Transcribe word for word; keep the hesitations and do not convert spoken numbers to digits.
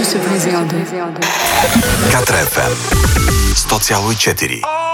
se briser en deux. quatre еф ем сто цяло и четири.